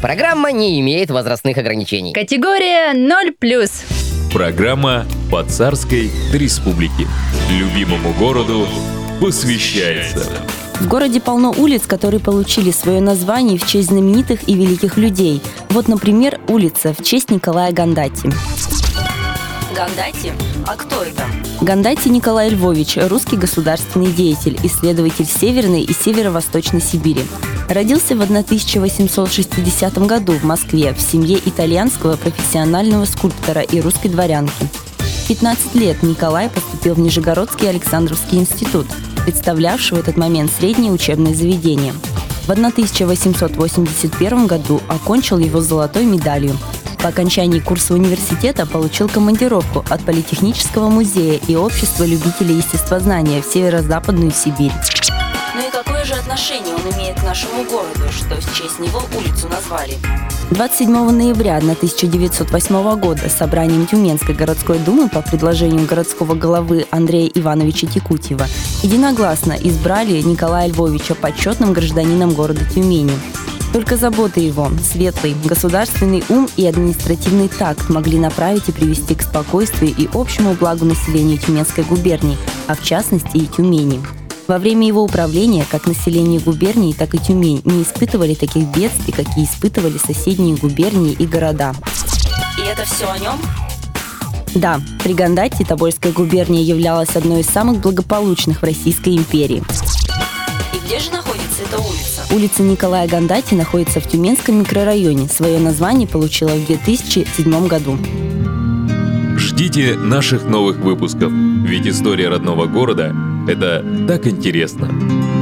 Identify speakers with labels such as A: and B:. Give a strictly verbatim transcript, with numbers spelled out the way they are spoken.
A: Программа не имеет возрастных ограничений.
B: Категория ноль плюс.
C: Программа по царской республике. Любимому городу посвящается.
D: В городе полно улиц, которые получили свое название в честь знаменитых и великих людей. Вот, например, улица в честь Николая Гондати. Гондати? А кто это? Гондати Николай Львович, русский государственный деятель, исследователь Северной и Северо-Восточной Сибири. Родился в тысяча восемьсот шестидесятом году в Москве в семье итальянского профессионального скульптора и русской дворянки. В пятнадцать лет Николай поступил в Нижегородский Александровский институт, представлявший в этот момент среднее учебное заведение. В тысяча восемьсот восемьдесят первом году окончил его с золотой медалью. По окончании курса университета получил командировку от Политехнического музея и Общества любителей естествознания в Северо-Западную Сибирь. Ну и какое же отношение он имеет к нашему городу, что в честь него улицу назвали? двадцать седьмого ноября тысяча девятьсот восьмого года собранием Тюменской городской думы по предложению городского главы Андрея Ивановича Текутьева единогласно избрали Николая Львовича почетным гражданином города Тюмени. Только заботы его, светлый, государственный ум и административный такт могли направить и привести к спокойствию и общему благу населения Тюменской губернии, а в частности и Тюмени. Во время его управления как население губернии, так и Тюмень не испытывали таких бедствий, какие испытывали соседние губернии и города. И это все о нем? Да, при Гондати Тобольская губерния являлась одной из самых благополучных в Российской империи. И где же находится эта улица? Улица Николая Гондати находится в Тюменском микрорайоне. Свое название получила в две тысячи седьмом году.
C: Ждите наших новых выпусков, ведь история родного города – это так интересно.